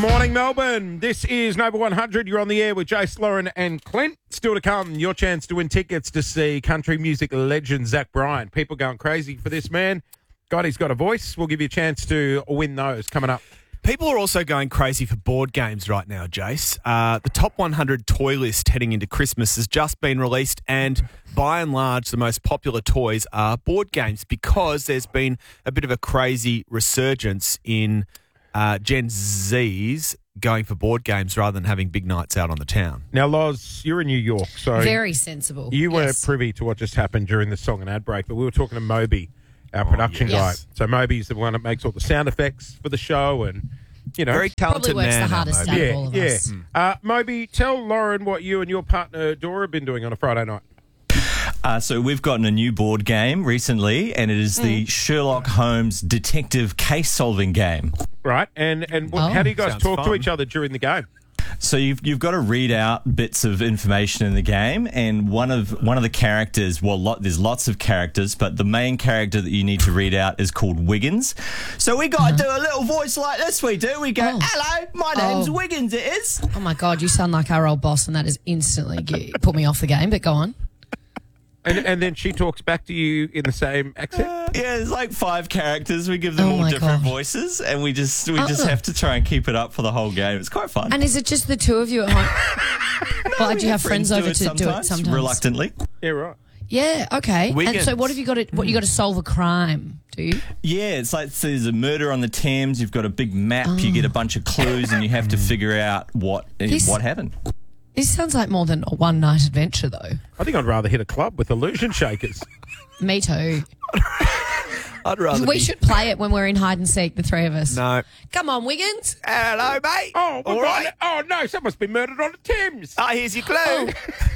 Morning, Melbourne. This is Nova 100. You're on the air with Jace, Lauren and Clint. Still to come, your chance to win tickets to see country music legend Zach Bryan. People going crazy for this man. God, he's got a voice. We'll give you a chance to win those coming up. People are also going crazy for board games right now, Jace. The top 100 toy list heading into Christmas has just been released, and by and large, the most popular toys are board games because there's been a bit of a crazy resurgence in Gen Zs going for board games rather than having big nights out on the town. Now, Loz, you're in New York, so very sensible. You weren't privy to what just happened during the song and ad break, but we were talking to Moby, our production guy. So Moby's the one that makes all the sound effects for the show, and very talented probably works man. the hardest out of all of us. Moby, tell Lauren what you and your partner Dora have been doing on a Friday night. So we've gotten a new board game recently, and it is the Sherlock Holmes detective case-solving game. Right, and how do you guys talk to each other during the game? So you've got to read out bits of information in the game, and one of the characters, there's lots of characters, but the main character that you need to read out is called Wiggins. So we got to do a little voice like this. We do. We go, "Hello, my name's Wiggins. It is." Oh my God, you sound like our old boss, and that has instantly put me off the game. But go on. And then she talks back to you in the same accent? Yeah, there's like 5 characters. We give them all different voices, and we just have to try and keep it up for the whole game. It's quite fun. And is it just the two of you at home? Or do you have friends over to do it sometimes? Reluctantly. Yeah, right. Yeah, okay. Wiggins. And so what have you got to solve a crime, do you? Yeah, it's like there's a murder on the Thames. You've got a big map. You get a bunch of clues, and you have to figure out what happened. This sounds like more than a one-night adventure, though. I think I'd rather hit a club with illusion shakers. Me too. I'd rather. We should play it when we're in hide and seek, the three of us. No. Come on, Wiggins. Hello, mate. Oh, all right. Oh, no, someone's been murdered on the Thames. Here's your clue.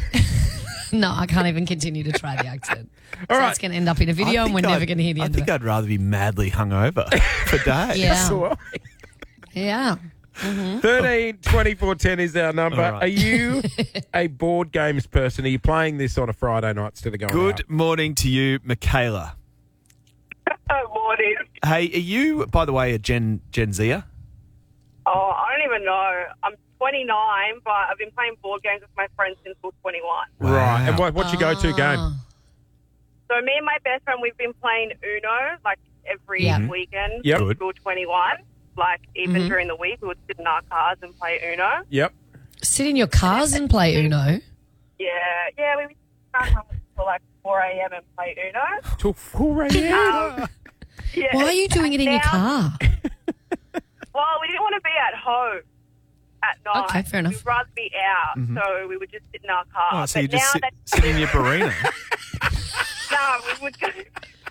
No, I can't even continue to try the accent. All right. It's going to end up in a video, and we're never going to hear the end of it. I think I'd rather be madly hungover for days. Yeah. Yeah. Mm-hmm. 13 24 10 is our number. All right. Are you a board games person? Are you playing this on a Friday night instead of going Good out? morning to you, Michaela. Morning. Hey, are you, by the way, a Gen Zer? Oh, I don't even know. I'm 29, but I've been playing board games with my friends since I was 21. Right. And what's your go-to game? So me and my best friend, we've been playing Uno like every weekend Yep. since we were 21. Like even during the week, we would sit in our cars and play Uno. Yep. Sit in your cars and play Uno? Yeah, we would start home until like 4 a.m. and play Uno. Till 4 a.m. Yeah. Why are you doing it in your car? Well, we didn't want to be at home at night. Okay, fair enough. We'd rather be out, so we would just sit in our car. Oh, so you But just now sit in your Barina? No, we would go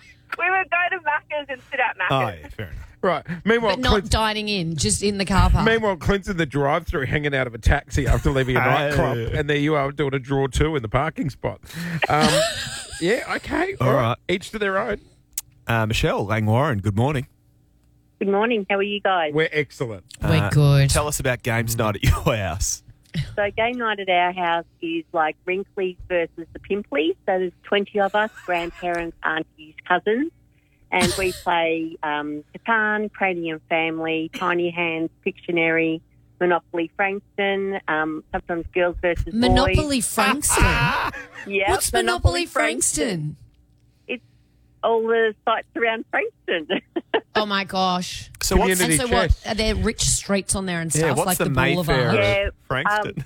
to Macca's and sit at Macca's. Oh, yeah, fair enough. Right. Meanwhile, But not dining in, just in the car park. Clint's in the drive-through hanging out of a taxi after leaving a nightclub, and there you are doing a draw 2 in the parking spot. Yeah, okay. All right. Each to their own. Michelle Langwarren, good morning. Good morning. How are you guys? We're excellent. We're good. Tell us about games night at your house. So game night at our house is like Wrinklies versus the Pimpleys. So there's 20 of us, grandparents, aunties, cousins, and we play Catan, Cranium Family, Tiny Hands, Pictionary, Monopoly Frankston, sometimes Girls versus Boys. Monopoly Frankston? Yeah. What's Monopoly Frankston? It's all the sites around Frankston. Oh, my gosh. So what's, Community And so chest. what? Are there rich streets on there and stuff, what's like the the Mayfair Boulevard? Yeah, of Frankston?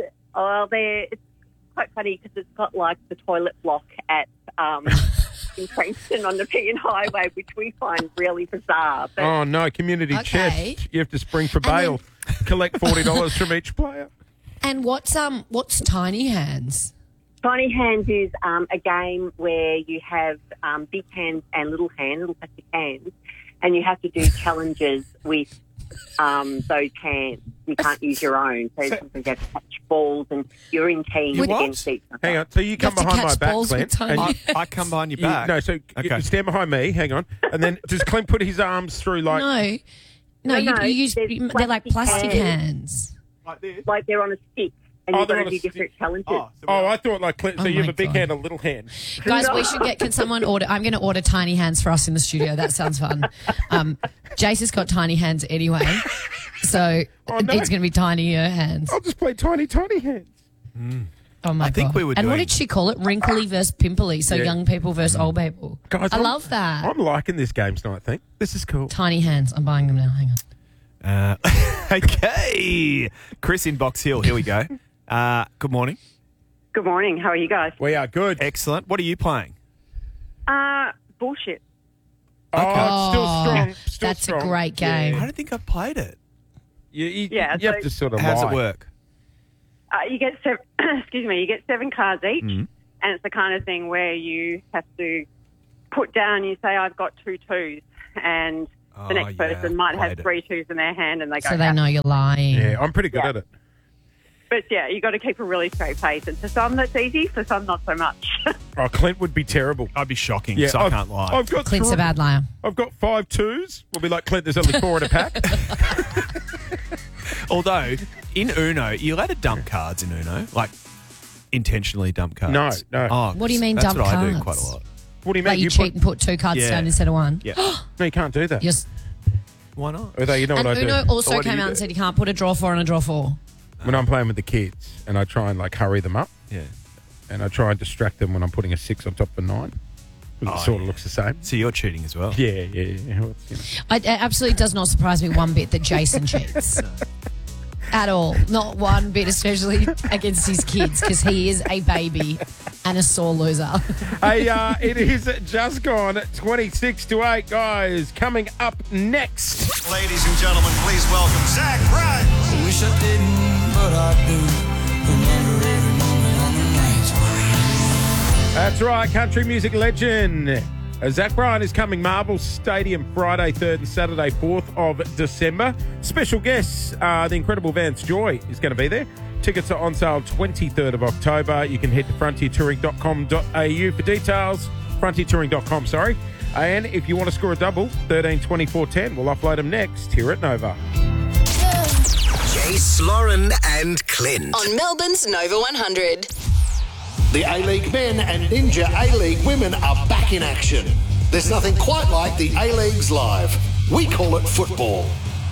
It's quite funny because it's got like the toilet block at in Frankston on the Pean Highway, which we find really bizarre. But Oh, no, community Okay. chest. You have to spring for bail. Collect $40 from each player. And what's Tiny Hands? Tiny Hands is a game where you have big hands and little plastic hands, and you have to do challenges with those hands. You can't use your own. So sometimes you have to catch balls, and you're in teams You what? against each other. Hang on. So you come have to behind my catch back, balls with Clint. Tiny and I come behind your you- back. No, so Okay. you stand behind me. Hang on. And then does Clint put his arms through like... No, you No, use there's they're like plastic plastic hands. Like this? Like they're on a stick, and Oh, you've they're got on to a do stick. different challenges. Oh, I thought like Clint. So Oh you have my a big God. hand, a little hand. Guys, can someone order? I'm going to order Tiny Hands for us in the studio. That sounds fun. Jace has got tiny hands anyway. So Oh, no. it's going to be tinier hands. I'll just play tiny hands. Oh my I think God. we were And what doing- did she call it? Wrinkly versus pimply. So Yeah. young people versus old people. Guys, I love that. I'm liking this games night thing. This is cool. Tiny hands. I'm buying them now. Hang on. Okay. Chris in Box Hill. Here we go. Good morning. Good morning. How are you guys? We are good. Excellent. What are you playing? Bullshit. Oh, it's still strong. Still That's strong. a great game. I don't think I've played it. You Yeah, have so- to sort of How does lie. it work? You get seven. Excuse me. You get 7 cards each, Mm-hmm. and it's the kind of thing where you have to put down. You say, "I've got 2 2s," and the next yeah, person might have played it. 3 2s in their hand, and they go. So they know you're lying. Yeah, I'm pretty good Yeah. at it. But yeah, you got to keep a really straight face, and for some that's easy, for some not so much. Oh, Clint would be terrible. I'd be shocking, Yeah, so I can't lie. I've got Clint's a bad liar. I've got 5 2s. We'll be like, Clint, there's only 4 in a pack. Although, in Uno, you're allowed to dump cards in Uno. Like, intentionally dump cards. No. Oh, What do you mean that's dump what I do cards? quite a lot. What do you mean? Like you cheat and put 2 cards Yeah. down instead of 1. Yeah. No, you can't do that. You're, Why not? Although you know and what I do? Uno also What do came you out do? and said you can't put a draw 4 and a draw 4. When I'm playing with the kids and I try and like hurry them up Yeah. and I try and distract them when I'm putting a 6 on top of a 9. It sort of looks the same. So you're cheating as well? Yeah. Well, it's, you know. It absolutely does not surprise me one bit that Jason cheats. At all. Not one bit, especially against his kids, because he is a baby and a sore loser. Hey, it is just gone 26 to 8, guys. Coming up next. Ladies and gentlemen, please welcome Zach Bryan. Wish I didn't, but I do. Remember every moment on the night. That's right, country music legend. Zach Bryan is coming Marvel Stadium Friday 3rd and Saturday 4th of December. Special guests, the incredible Vance Joy is going to be there. Tickets are on sale 23rd of October. You can head to frontiertouring.com.au for details. Frontiertouring.com, sorry. And if you want to score a double, 13, 24, 10, we'll offload them next here at Nova. Jace, Lauren, and Clint. On Melbourne's Nova 100. The A-League men and Ninja A-League women are back in action. There's nothing quite like the A-Leagues live. We call it football.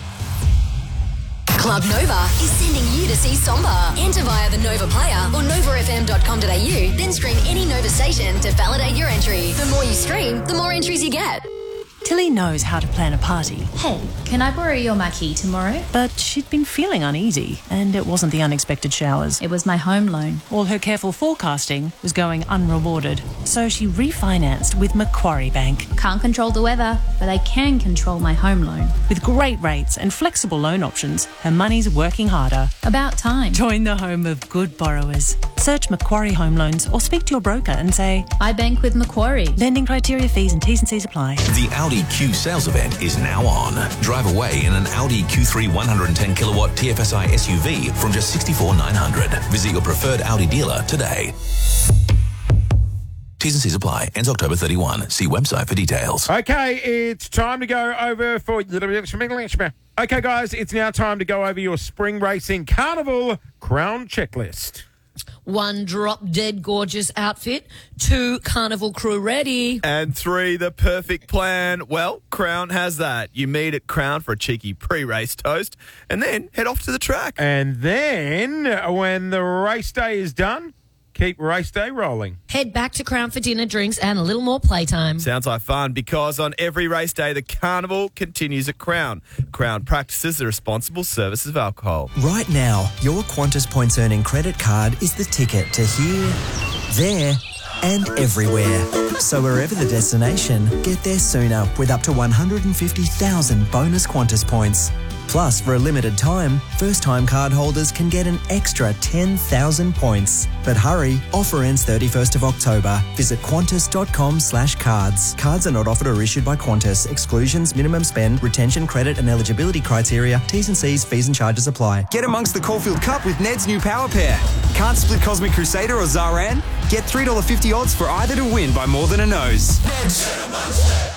Club Nova is sending you to see Somba. Enter via the Nova player or novafm.com.au, then stream any Nova station to validate your entry. The more you stream, the more entries you get. Tilly knows how to plan a party. Hey, can I borrow your marquee tomorrow? But she'd been feeling uneasy, and it wasn't the unexpected showers. It was my home loan. All her careful forecasting was going unrewarded. So she refinanced with Macquarie Bank. Can't control the weather, but I can control my home loan. With great rates and flexible loan options, her money's working harder. About time. Join the home of good borrowers. Search Macquarie Home Loans or speak to your broker and say, I bank with Macquarie. Lending criteria, fees and T's and C's apply. The Audi Q sales event is now on. Drive away in an Audi Q3 110 kilowatt TFSI SUV from just $64,900. Visit your preferred Audi dealer today. T's and C's apply. Ends October 31. See website for details. Okay, it's time to go over for... Okay, guys, it's now time to go over your Spring Racing Carnival Crown Checklist. 1, drop dead gorgeous outfit. 2, carnival crew ready. And 3, the perfect plan. Well, Crown has that. You meet at Crown for a cheeky pre-race toast and then head off to the track. And then, when the race day is done, keep race day rolling. Head back to Crown for dinner, drinks, and a little more playtime. Sounds like fun because on every race day, the carnival continues at Crown. Crown practices the responsible service of alcohol. Right now, your Qantas points earning credit card is the ticket to here, there, and everywhere. So wherever the destination, get there sooner with up to 150,000 bonus Qantas points. Plus, for a limited time, first-time card holders can get an extra 10,000 points. But hurry, offer ends 31st of October. Visit qantas.com/cards. Cards are not offered or issued by Qantas. Exclusions, minimum spend, retention, credit and eligibility criteria, T's and C's, fees and charges apply. Get amongst the Caulfield Cup with Ned's new power pair. Can't split Cosmic Crusader or Zaran? Get $3.50 odds for either to win by more than a nose.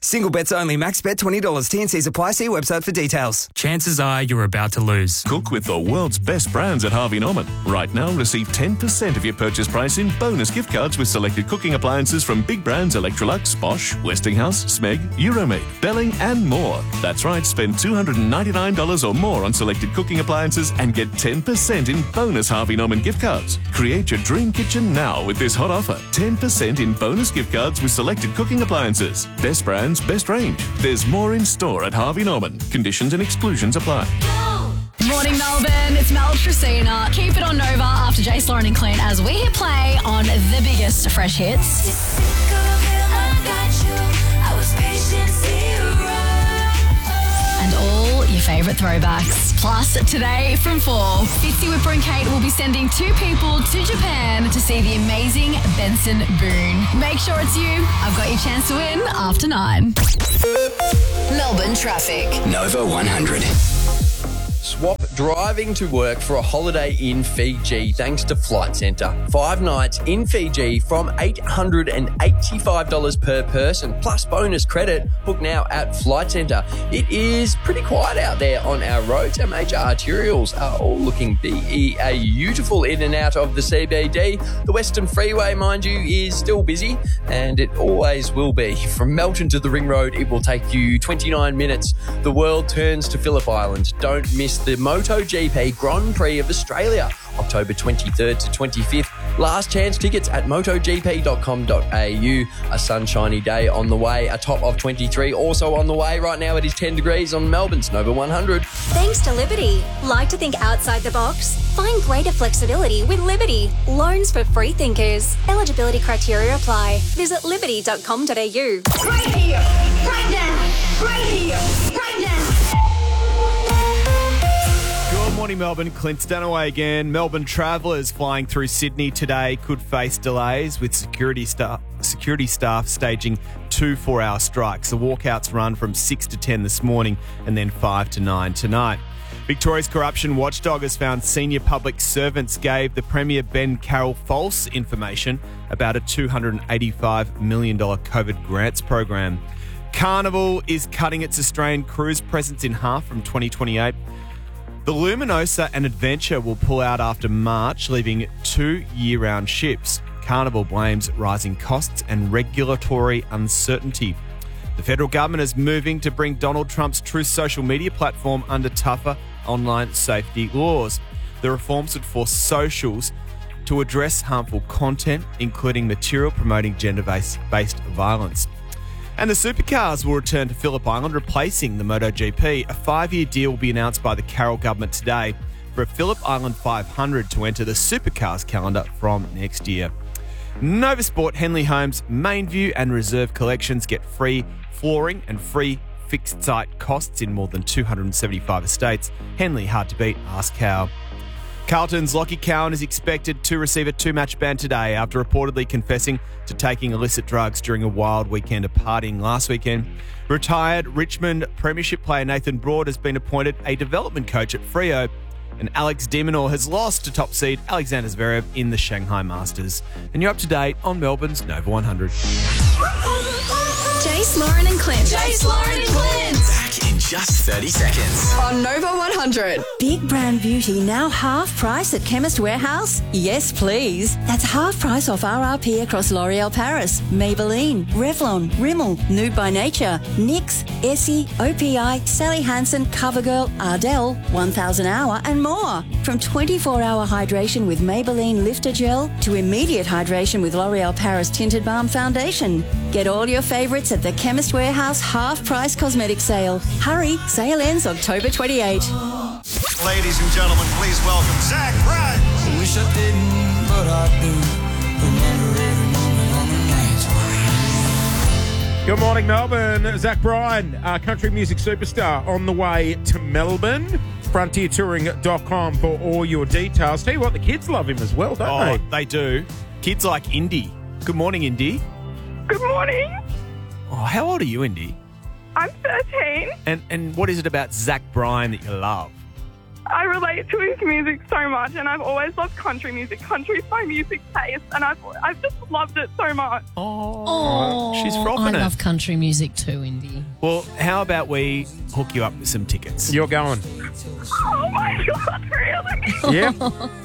Single bets only. Max bet $20. TNCs apply. See website for details. Chances are you're about to lose. Cook with the world's best brands at Harvey Norman. Right now, receive 10% of your purchase price in bonus gift cards with selected cooking appliances from big brands Electrolux, Bosch, Westinghouse, Smeg, Euromaid, Belling and more. That's right, spend $299 or more on selected cooking appliances and get 10% in bonus Harvey Norman gift cards. Create your dream kitchen now with this hot offer. 10% in bonus gift cards with selected cooking appliances. Best brands, best range. There's more in store at Harvey Norman. Conditions and exclusions apply. Morning, Melbourne. It's Mel Trisina. Keep it on Nova after Jace, Lauren and Clint as we hit play on the biggest fresh hits. And all your favourite throwbacks. Plus, today from 4, Fitzy, Whipper and Kate will be sending 2 people to Japan to see the amazing Benson Boone. Make sure it's you. I've got your chance to win after 9. Melbourne traffic. Nova 100. Swap driving to work for a holiday in Fiji thanks to Flight Centre. 5 nights in Fiji from $885 per person, plus bonus credit. Book now at Flight Centre. It is pretty quiet out there on our roads. Our major arterials are all looking beautiful in and out of the CBD. The Western Freeway, mind you, is still busy, and it always will be. From Melton to the Ring Road, it will take you 29 minutes. The world turns to Phillip Island. Don't miss the MotoGP Grand Prix of Australia, October 23rd to 25th. Last chance tickets at motogp.com.au. A sunshiny day on the way, a top of 23 also on the way. Right now it is 10 degrees on Melbourne's Nova 100. Thanks to Liberty. Like to think outside the box? Find greater flexibility with Liberty. Loans for free thinkers. Eligibility criteria apply. Visit liberty.com.au. Right here, right now, right here, right now. Good morning, Melbourne. Clint Stanaway again. Melbourne travellers flying through Sydney today could face delays with security staff staging 2 4-hour strikes. The walkouts run from 6 to 10 this morning and then 5 to 9 tonight. Victoria's corruption watchdog has found senior public servants gave the Premier Ben Carroll false information about a $285 million COVID grants program. Carnival is cutting its Australian cruise presence in half from 2028. The Luminosa and Adventure will pull out after March, leaving 2 year-round ships. Carnival blames rising costs and regulatory uncertainty. The federal government is moving to bring Donald Trump's Truth social media platform under tougher online safety laws. The reforms would force socials to address harmful content, including material promoting gender-based violence. And the supercars will return to Phillip Island, replacing the MotoGP. A 5-year deal will be announced by the Carroll government today for a Phillip Island 500 to enter the supercars calendar from next year. Nova Sport, Henley Homes, Mainview and Reserve collections get free flooring and free fixed site costs in more than 275 estates. Henley, hard to beat, ask how. Carlton's Lockie Cowan is expected to receive a 2-match ban today after reportedly confessing to taking illicit drugs during a wild weekend of partying last weekend. Retired Richmond Premiership player Nathan Broad has been appointed a development coach at Freo, and Alex de Minaur has lost to top seed Alexander Zverev in the Shanghai Masters. And you're up to date on Melbourne's Nova 100. Jace, Lauren and Clint. Jace, Lauren and Clint. Back in just 30 seconds. On Nova 100. Big brand beauty now half price at Chemist Warehouse? Yes, please. That's half price off RRP across L'Oreal Paris, Maybelline, Revlon, Rimmel, Nude by Nature, NYX, Essie, OPI, Sally Hansen, CoverGirl, Ardell, 1000 Hour and more. From 24-hour hydration with Maybelline Lifter Gel to immediate hydration with L'Oreal Paris Tinted Balm Foundation. Get all your favourites at the Chemist Warehouse half price cosmetic sale. Hurry, sale ends October 28. Ladies and gentlemen, please welcome Zach Bryan. Wish I didn't, but I do. Remember every moment on the night. Good morning, Melbourne. Zach Bryan, country music superstar, on the way to Melbourne. FrontierTouring.com for all your details. Tell you what, the kids love him as well, don't they? They do. Kids like Indy. Good morning, Indy. Good morning. Oh, how old are you, Indy? I'm 13. And what is it about Zach Bryan that you love? I relate to his music so much, and I've always loved country music. Country's my music taste, and I've just loved it so much. Oh, she's frothing I it. love country music too, Indy. Well, how about we hook you up with some tickets? You're going. Oh my God, really? Yeah.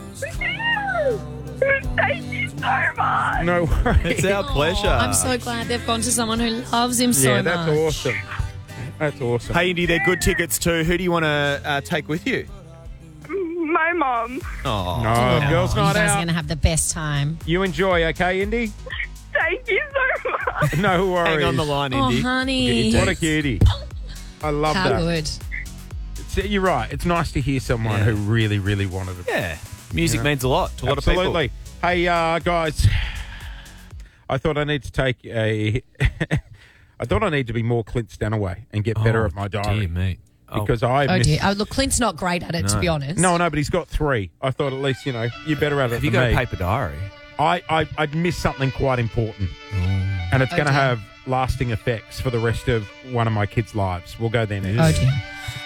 Thank you so much. No worries. It's our pleasure. I'm so glad they've gone to someone who loves him so Yeah, much. that's awesome. That's awesome. Hey, Indy, they're good tickets too. Who do you want to take with you? My mum. Oh, No, girls' You night guys are out. going to have the best time. You enjoy, okay, Indy? Thank you so much. No worries. hang on the line, Oh, Indy. honey. What a cutie. I love How that. good. You're right. It's nice to hear someone who really, really wanted it. Yeah, music means a lot to a lot of Absolutely. people. Hey, guys, I thought I need to take a... I thought I need to be more Clint Stanaway and get better at my diary. Dear me. Because I Oh, miss... dear. Oh, look, Clint's not great at it, to be honest. No, but he's got 3. I thought at least, you're better at it Have you than got me. a paper diary? I'd missed something quite important. And it's going to dear. have lasting effects for the rest of one of my kids' lives. We'll go there next. Oh, dear.